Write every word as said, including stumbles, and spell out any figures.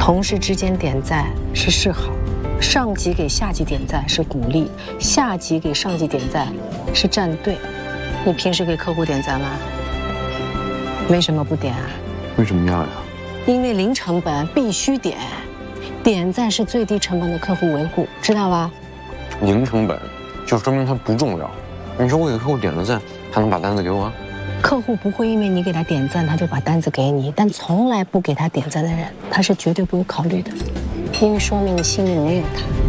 同事之间点赞是示好，上级给下级点赞是鼓励，下级给上级点赞是站队。你平时给客户点赞吗？为什么不点啊？ 为什么要呀？ 因为零成本必须点，点赞是最低成本的客户维护，知道吧？ 零成本就说明它不重要。你说我给客户点了赞，他能把单子给我？ 客户不会因为你给他点赞，他就把单子给你，但从来不给他点赞的人，他是绝对不会考虑的，因为说明你心里没有他。